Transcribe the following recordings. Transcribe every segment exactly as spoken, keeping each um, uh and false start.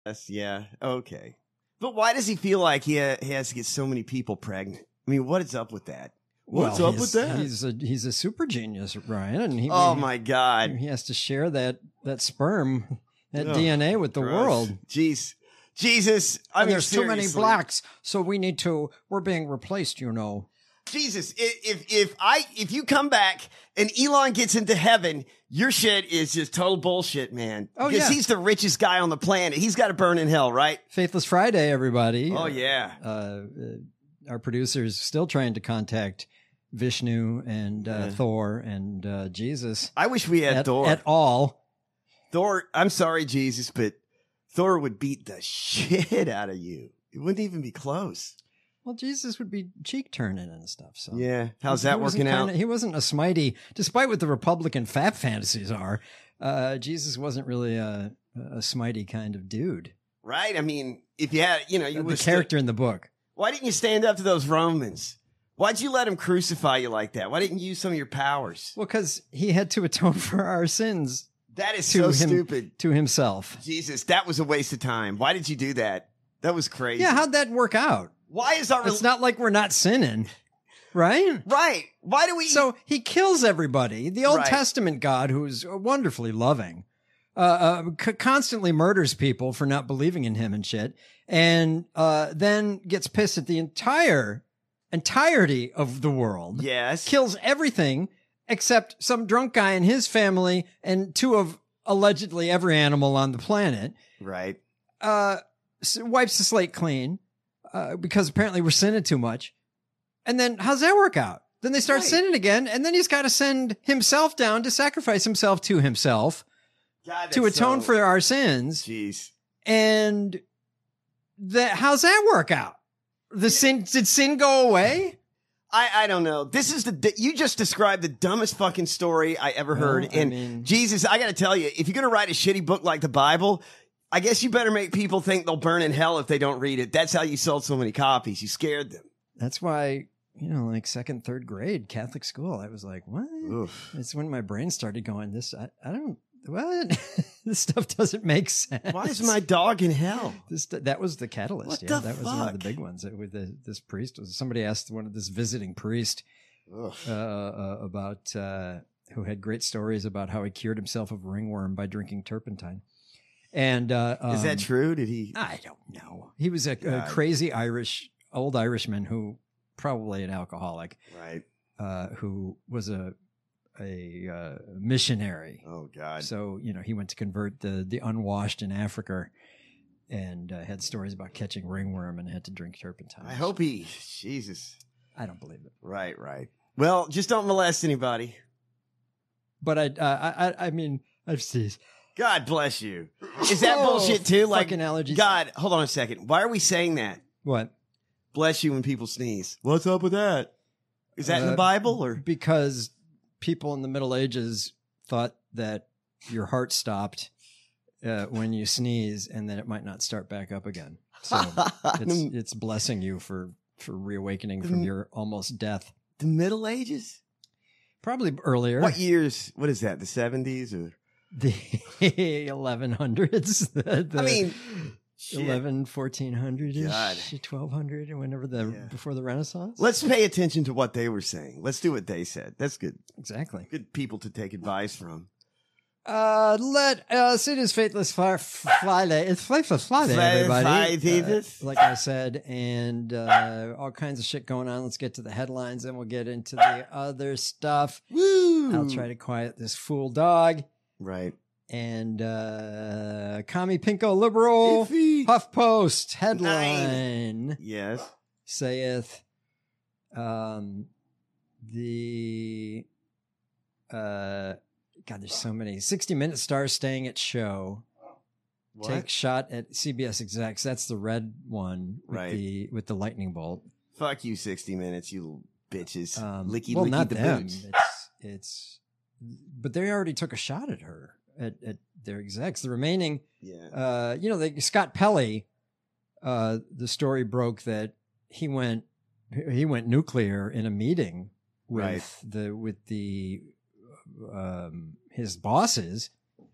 Yes, yeah, okay. But why does he feel like he, ha- he has to get so many people pregnant? I mean, what is up with that? What's well, up with that? He's a he's a super genius, Ryan, and he. Oh he, my God! He has to share that that sperm, that Ugh, D N A with the gross. world. Jeez, Jesus! I and mean, there's too many seriously. blacks, so we need to. We're being replaced, you know. Jesus, i- if if I if you come back and Elon gets into heaven, your shit is just total bullshit, man. Oh, because yeah. he's the richest guy on the planet. He's got to burn in hell, right? Faithless Friday, everybody. Oh yeah. Uh, uh, our producer's still trying to contact Vishnu and uh, Yeah. Thor and uh, Jesus. I wish we had at, Thor. at all. Thor, I'm sorry, Jesus, but Thor would beat the shit out of you. It wouldn't even be close. Well, Jesus would be cheek turning and stuff. So Yeah. How's He that wasn't working out? kinda- he wasn't a smitey, despite what the Republican fat fantasies are. Uh, Jesus wasn't really a, a smitey kind of dude. Right? I mean, if you had, you know, you The would character in the book. Why didn't you stand up to those Romans? Why'd you let them crucify you like that? Why didn't you use some of your powers? Well, because he had to atone for our sins That is to so him, stupid. to himself. Jesus, that was a waste of time. Why did you do that? That was crazy. Yeah, how'd that work out? Why is our It's not like we're not sinning, right? right? Why do we? So he kills everybody. The Old Right. Testament God, who's wonderfully loving, uh, uh, c- constantly murders people for not believing in him and shit, and uh, then gets pissed at the entire entirety of the world. Yes. Kills everything except some drunk guy and his family and two of allegedly every animal on the planet. Right. Uh, s- wipes the slate clean uh, because apparently we're sinning too much. And then how's that work out? Then they start Right. sinning again, and then he's got to send himself down to sacrifice himself to himself God, to that's atone so- for our sins. Jeez. And that how's that work out? The sin did sin go away? I, I don't know. This is the you just described the dumbest fucking story I ever heard. Well, I and mean- Jesus, I got to tell you, if you're gonna write a shitty book like the Bible, I guess you better make people think they'll burn in hell if they don't read it. That's how you sold so many copies. You scared them. That's why, you know, like second, third grade Catholic school, I was like, what? Oof. It's when my brain started going, this, I, I don't, what? This stuff doesn't make sense. Why is my dog in hell? This, that was the catalyst. What yeah, the that was one of fuck? the big ones. It, with the, this priest was somebody asked one of this visiting priest Ugh. uh, uh, about uh, who had great stories about how he cured himself of ringworm by drinking turpentine. And uh, Is that um, true? Did he? I don't know. He was a, a God. crazy Irish, old Irishman who probably an alcoholic, Right. uh, who was a a uh, missionary. Oh God. So, you know, he went to convert the the unwashed in Africa and uh, had stories about catching ringworm and had to drink turpentine. I hope he. Jesus. I don't believe it. Right. Right. Well, just don't molest anybody. But I, uh, I, I, I mean, I've seen God bless you. Is that Oh, bullshit too? Like fucking allergies. God, hold on a second. Why are we saying that? what? Bless you when people sneeze. What's up with that? Is that in the Uh, Bible or? Because people in the Middle Ages thought that your heart stopped uh, when you sneeze and that it might not start back up again. So it's, it's blessing you for, for reawakening from your almost death. The Middle Ages? Probably earlier. What years? What is that? The seventies or? The eleven hundreds. The, the I mean, shit. eleven, fourteen hundred God. ish, twelve hundred, and whenever the Yeah. before the Renaissance. Let's pay attention to what they were saying. Let's do what they said. That's good. exactly. Good people to take advice from. Uh, let us. It is Faithless Fri- Friday. It's Faithless Friday, Fri- everybody. Friday. Uh, like I said, and uh, all kinds of shit going on. Let's get to the headlines, and we'll get into the other stuff. Woo! I'll try to quiet this fool dog. Right. And uh, Commie Pinko Liberal Iffy. HuffPost headline Yes. saith um, the uh, God, there's so many. sixty minute stars staying at show. What? Take shot at C B S execs. That's the red one with Right. the with the lightning bolt. Fuck you, sixty minutes, you little bitches. Um, licky, well, licky not the them. boots. It's it's, but they already took a shot at her at, at their execs. The remaining, Yeah. uh, you know, they, Scott Pelley. Uh, the story broke that he went he went nuclear in a meeting with Right. the with the um, his bosses.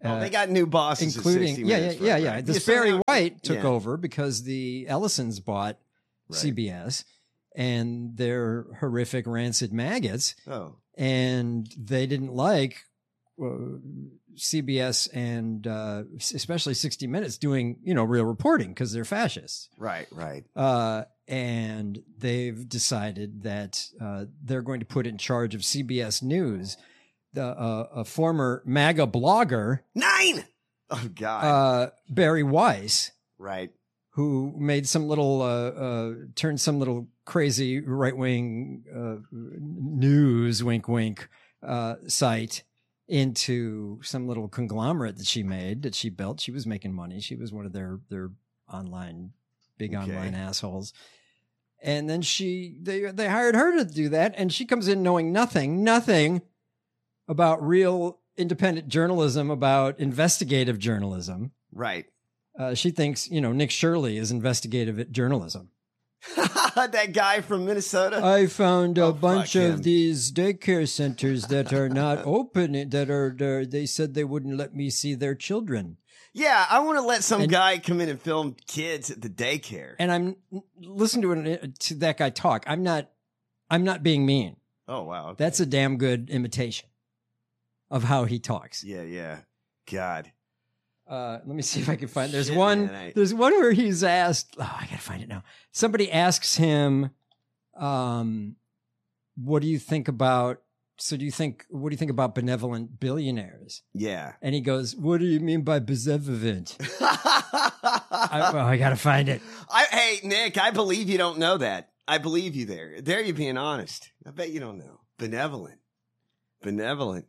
Oh, they got new bosses, including at yeah, minutes, yeah, right, yeah, yeah. right. This Yeah, Barry somehow- White took yeah. over because the Ellisons bought Right. C B S, and they're horrific, rancid maggots, Oh, and they didn't like uh, C B S and uh, especially sixty minutes doing you know real reporting because they're fascists. right, right. Uh, and they've decided that uh, they're going to put in charge of C B S News the uh, a former MAGA blogger, Nine. Oh God. uh, Barry Weiss, right. who made some little uh, uh, turned some little crazy right wing uh, news wink wink uh, site into some little conglomerate that she made that she built. She was making money. She was one of their their online big Okay. online assholes. And then she they they hired her to do that, and she comes in knowing nothing, nothing about real independent journalism, about investigative journalism. Right. Uh, she thinks, you know, Nick Shirley is investigative journalism. That guy from Minnesota. I found a Oh, bunch fuck of him. these daycare centers that are not open, that are, they're- they said they wouldn't let me see their children. Yeah, I want to let some And- guy come in and film kids at the daycare. And I'm, listen to it, to that guy talk. I'm not, I'm not being mean. Oh wow, okay. That's a damn good imitation of how he talks. yeah, yeah. God. Uh, let me see if I can find. There's Shit, one. man, I- There's one where he's asked. Oh, I gotta find it now. Somebody asks him, um, "What do you think about?" So, do you think? What do you think about benevolent billionaires? Yeah. And he goes, "What do you mean by benevolent?" I, I, oh, I gotta find it. hey, Nick, I believe you don't know that. I believe you there. There you're being honest. I bet you don't know. Benevolent. Benevolent.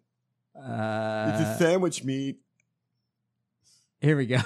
Uh, sandwich meat. here we go.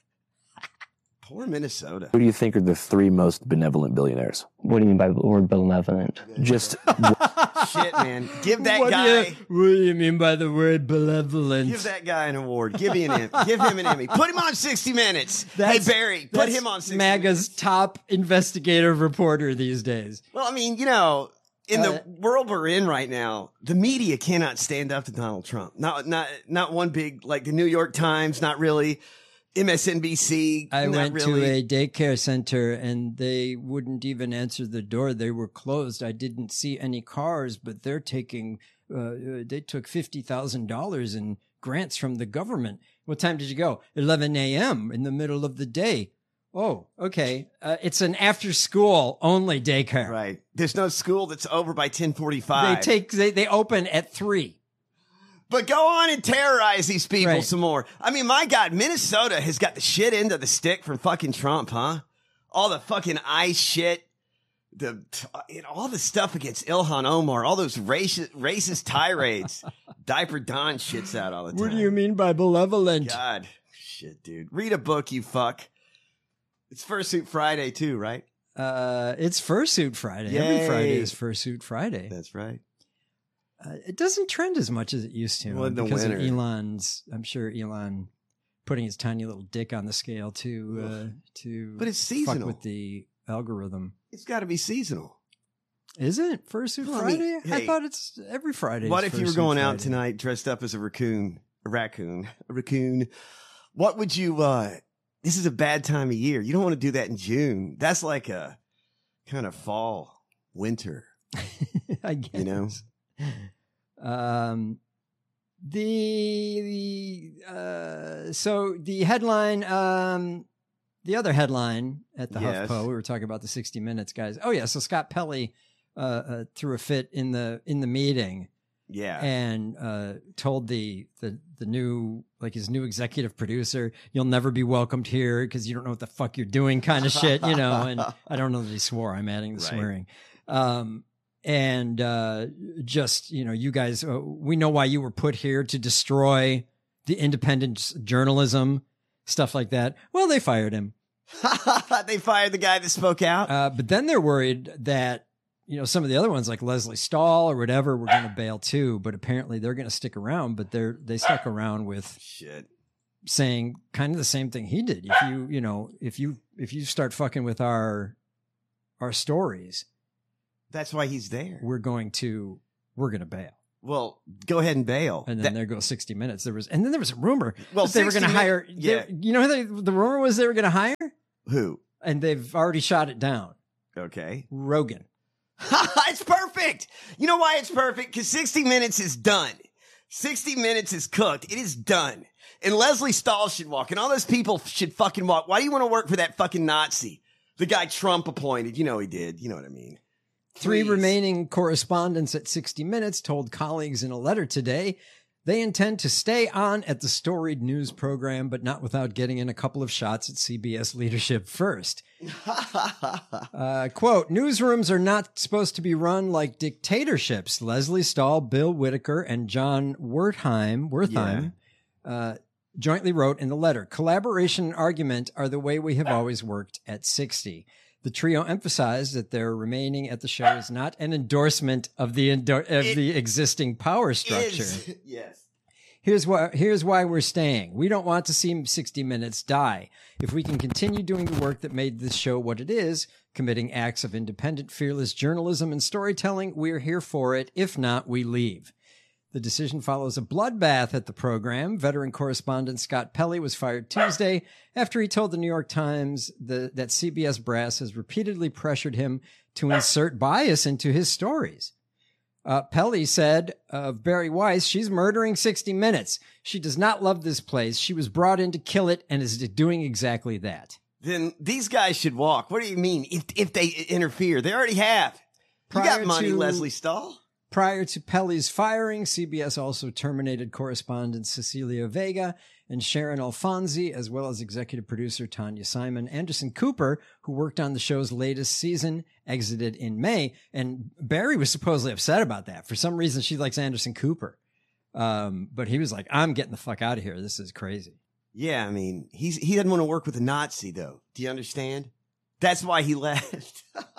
Poor Minnesota. Who do you think are the three most benevolent billionaires? What do you mean by the word benevolent? Just Shit, man. Give that what guy. Do you, what do you mean by the word benevolent? Give that guy an award. Give him an Emmy. Give him an Emmy. Put him on sixty minutes. That's- hey Barry, put That's him on sixty MAGA's minutes. top investigative reporter these days. Well, I mean, you know, in Uh, the world we're in right now, the media cannot stand up to Donald Trump. Not not not one big like the New York Times, not really. M S N B C. I not went really. to a daycare center and they wouldn't even answer the door. They were closed. I didn't see any cars, but they're taking, uh, uh, they took fifty thousand dollars in grants from the government. What time did you go? eleven a.m. in the middle of the day. Oh, okay. Uh, it's an after school only daycare. Right. There's no school that's over by ten forty-five. They take, they, they open at three. But go on and terrorize these people Right. some more. I mean, my God, Minnesota has got the shit end of the stick from fucking Trump, huh? All the fucking ICE shit, the you know, all the stuff against Ilhan Omar, all those racist racist tirades. Diaper Don shits out all the time. What do you mean by malevolent? God, shit, dude. Read a book, you fuck. It's Fursuit Friday too, right? Uh, it's Fursuit Friday. Yay. Every Friday is Fursuit Friday. That's right. Uh, it doesn't trend as much as it used to Well, in the because winter. of Elon's. I'm sure Elon putting his tiny little dick on the scale to uh, to But it's fuck seasonal. with the algorithm. It's got to be seasonal. Isn't it Fursuit Well, I mean, Friday? I hey, thought it's every Friday. What is if you were Fursuit going out Friday. tonight dressed up as a raccoon? A raccoon. A raccoon. What would you uh this is a bad time of year. You don't want to do that in June. That's like a kind of fall, winter, I guess. you know? Um, the uh, so the headline, um, the other headline at the Yes. HuffPo, we were talking about the sixty minutes guys. Oh yeah, so Scott Pelley uh, uh, threw a fit in the in the meeting Yeah. and uh, told the the the new like his new executive producer, "You'll never be welcomed here because you don't know what the fuck you're doing," kind of shit, you know. And I don't know that he swore. I'm adding the Right. swearing. Um, and uh, just you know, you guys, uh, we know why you were put here to destroy the independent journalism, stuff like that. Well, they fired him, They fired the guy that spoke out. uh, but then they're worried that you know some of the other ones like Leslie Stahl or whatever were going to bail too. But apparently they're going to stick around. But they're they stuck around with Shit. saying kind of the same thing he did. If you you know if you if you start fucking with our our stories, That's why he's there. we're going to we're going to bail. Well, go ahead and bail. And then That- there goes sixty minutes. There was, and then there was a rumor Well, that they were going to sixty hire. Min- yeah. they- you know who they, the rumor was they were going to hire, who? and they've already shot it down. Okay. Rogan. It's perfect. You know why it's perfect? Because sixty minutes is done. sixty minutes is cooked. It is done. And Leslie Stahl should walk, and all those people should fucking walk. Why do you want to work for that fucking Nazi? The guy Trump appointed. You know he did. You know what I mean. Three Please. remaining correspondents at sixty minutes told colleagues in a letter today they intend to stay on at the storied news program, but not without getting in a couple of shots at C B S leadership first. Uh, quote, newsrooms are not supposed to be run like dictatorships. Leslie Stahl, Bill Whitaker, and John Wertheim, Wertheim uh, jointly wrote in the letter, collaboration and argument are the way we have always worked at sixty. The trio emphasized that their remaining at the show is not an endorsement of the endo- of It the existing power structure. Is- yes. Here's why, here's why we're staying. We don't want to see sixty minutes die. If we can continue doing the work that made this show what it is, committing acts of independent, fearless journalism and storytelling, we're here for it. If not, we leave. The decision follows a bloodbath at the program. Veteran correspondent Scott Pelley was fired Tuesday after he told the New York Times the, that C B S brass has repeatedly pressured him to insert bias into his stories. Uh, Pelley said of Barry Weiss, she's murdering sixty minutes. She does not love this place. She was brought in to kill it and is doing exactly that. Then these guys should walk. What do you mean? If if they interfere, they already have. You Prior got money, to- Leslie Stahl. Prior to Pelley's firing, C B S also terminated correspondents Cecilia Vega and Sharon Alfonsi, as well as executive producer Tanya Simon. Anderson Cooper, who worked on the show's latest season, exited in May. And Barry was supposedly upset about that. For some reason, she likes Anderson Cooper. Um, but he was like, I'm getting the fuck out of here. This is crazy. Yeah, I mean, he's he doesn't want to work with a Nazi, though. Do you understand? That's why he left.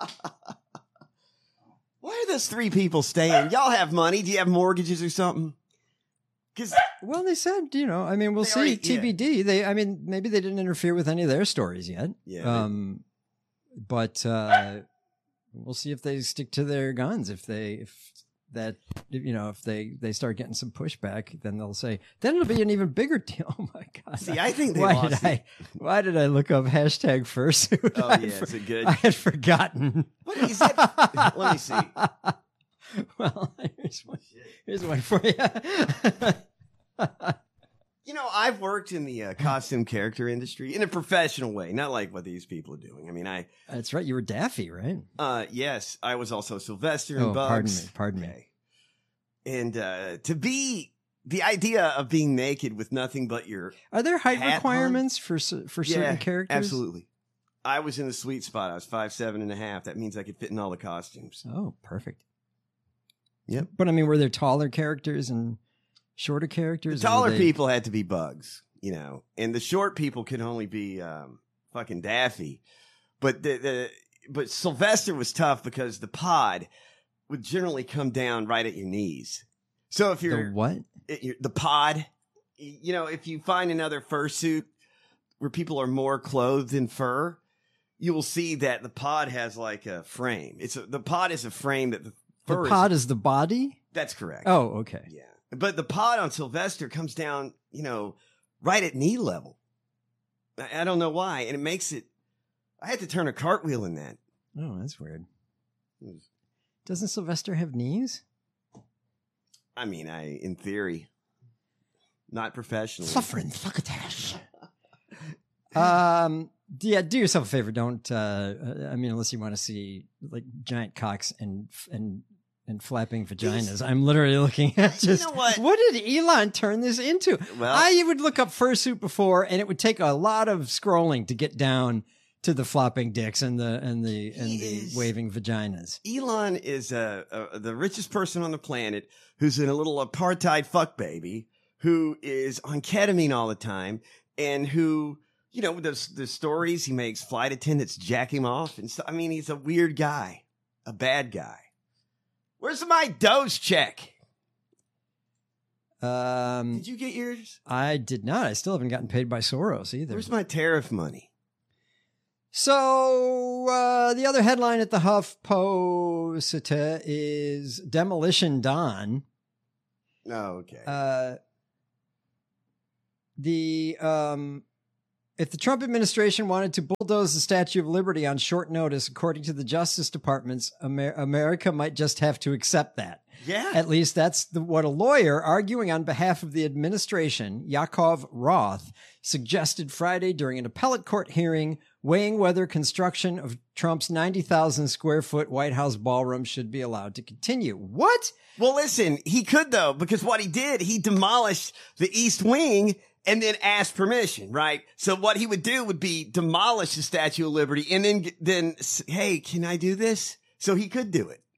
Why are those three people staying? Y'all have money. Do you have mortgages or something? Because Well, they said, you know, I mean, we'll They see. already- T B D. They, I mean, maybe they didn't interfere with any of their stories yet. Yeah, they- Um, but uh, we'll see if they stick to their guns. If they, if that, you know, if they they start getting some pushback, then they'll say, then it'll be an even bigger deal. Oh my god! See, I think they why lost did I? Why did I look up hashtag fursuit? Oh, I yeah, for- is it good? I had forgotten. What is that? Let me see. Well, here's one. Here's one for you. You know, I've worked in the uh, costume character industry in a professional way, not like what these people are doing. I mean, I, That's right. You were Daffy, right? uh, yes, I was also Sylvester and Oh, Bugs. pardon me. Pardon me. Okay. And uh, to be the idea of being naked with nothing but your Are there height Hat on? requirements for cer- for certain Yeah, characters? Absolutely. I was in the sweet spot. I was five seven and a half. That means I could fit in all the costumes. Oh, perfect. Yep. But I mean, were there taller characters and shorter The characters? or were taller they- people had to be Bugs, you know, and the short people could only be um, fucking Daffy. But the, the but Sylvester was tough because the pod would generally come down right at your knees. So if The you're what? it- you're- the pod, y- you know, if you find another fursuit where people are more clothed in fur, you will see that the pod has like a frame. It's a, the pod is a frame that the fur The is- pod is the body? That's correct. Oh, okay. Yeah. But the pod on Sylvester comes down, you know, right at knee level. I, I don't know why. And it makes it, I had to turn a cartwheel in that. Oh, that's weird. Hmm. Doesn't Sylvester have knees? I mean, I, in theory, not professionally. Suffering succotash. Um, yeah, do yourself a favor. Don't, uh, I mean, unless you want to see like giant cocks and, and, and flapping vaginas. I'm literally looking at You just, know what? did Elon turn this into? Well- I would look up fursuit before and it would take a lot of scrolling to get down to the flopping dicks and the, and the, and He the is- waving vaginas. Elon is uh, uh, the richest person on the planet who's in a little apartheid fuck baby who is on ketamine all the time and who, you know, the, the stories he makes flight attendants jack him off. And so, I mean, he's a weird guy, a bad guy. Where's my dose check? Um, Did you get yours? I did not. I still haven't gotten paid by Soros either. Where's my tariff money? So uh, the other headline at the HuffPost is Demolition Don. Oh, okay. Uh, the um, if the Trump administration wanted to bulldoze the Statue of Liberty on short notice, according to the Justice Department's, Amer- America might just have to accept that. Yeah. At least that's the, what a lawyer arguing on behalf of the administration, Yakov Roth, suggested Friday during an appellate court hearing weighing whether construction of Trump's ninety thousand square foot White House ballroom should be allowed to continue. What? Well, listen, he could though, because what he did, he demolished the East Wing and then asked permission, right? So what he would do would be demolish the Statue of Liberty and then, then, hey, can I do this? So he could do it.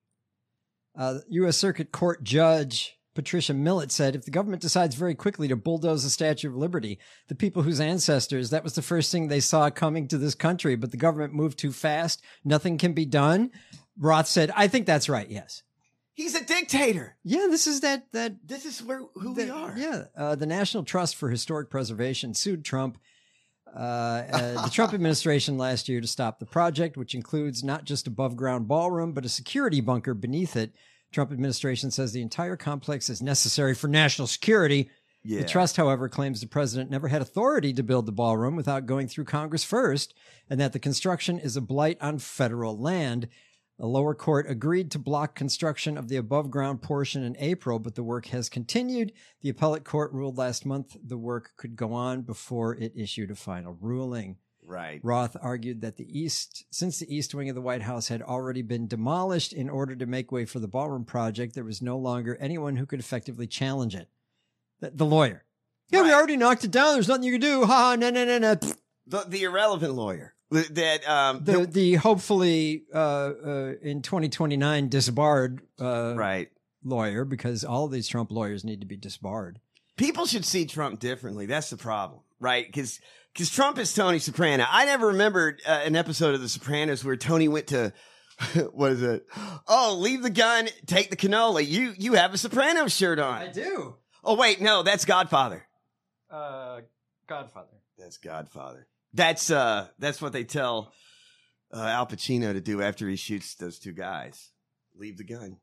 Uh, U S Circuit Court Judge Patricia Millett said, if the government decides very quickly to bulldoze the Statue of Liberty, the people whose ancestors, that was the first thing they saw coming to this country, but the government moved too fast, nothing can be done. Roth said, I think that's right, yes. He's a dictator. Yeah, this is that, that, This is where, who that we are. Yeah. Uh, the National Trust for Historic Preservation sued Trump, uh, uh, the Trump administration last year to stop the project, which includes not just above ground ballroom, but a security bunker beneath it. Trump administration says the entire complex is necessary for national security. Yeah. The trust, however, claims the president never had authority to build the ballroom without going through Congress first, and that the construction is a blight on federal land. A lower court agreed to block construction of the above-ground portion in April, but the work has continued. The appellate court ruled last month the work could go on before it issued a final ruling. Right. Roth argued that the east, since the east wing of the White House had already been demolished in order to make way for the ballroom project, there was no longer anyone who could effectively challenge it. The, the lawyer. Yeah, we Right. already knocked it down. There's nothing you can do. Ha, no, no, no, no. The, the irrelevant lawyer that, um, The, the- the hopefully, uh, uh, in twenty twenty-nine disbarred, uh, right. lawyer, because all of these Trump lawyers need to be disbarred. People should see Trump differently. That's the problem, right? Because because Trump is Tony Soprano. I never remembered uh, an episode of The Sopranos where Tony went to what is it? Oh, leave the gun, take the cannoli. You you have a Soprano shirt on. do. Oh wait, no, that's Godfather. Uh, Godfather. That's Godfather. That's uh that's what they tell uh, Al Pacino to do after he shoots those two guys. Leave the gun.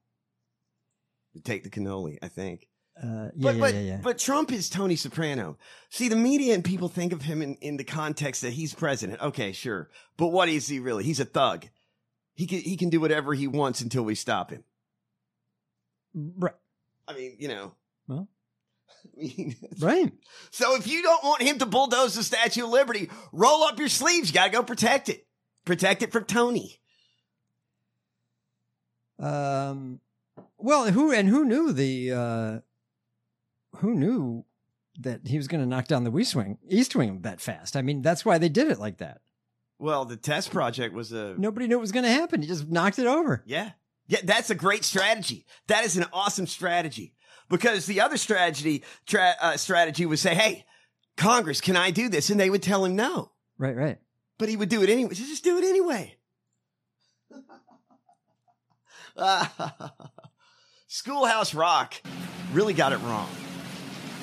Take the cannoli, I think. Uh, yeah, But, yeah, but, yeah, yeah. but Trump is Tony Soprano. See, the media and people think of him in, in the context that he's president. Okay, sure. But what is he really? He's a thug. He can, he can do whatever he wants until we stop him. Right. I mean, you know. Well, I mean, right. so if you don't want him to bulldoze the Statue of Liberty, roll up your sleeves. You got to go protect it. Protect it from Tony. Um, well, who, and who knew the, uh, who knew that he was going to knock down the East Wing, East Wing that fast? I mean, that's why they did it like that. Well, the test project was a... Nobody knew it was going to happen. He just knocked it over. Yeah. Yeah, that's a great strategy. That is an awesome strategy. Because the other strategy tra- uh, strategy would say, hey, Congress, can I do this? And they would tell him no. Right, right. But he would do it anyway. Just do it anyway. Schoolhouse Rock really got it wrong.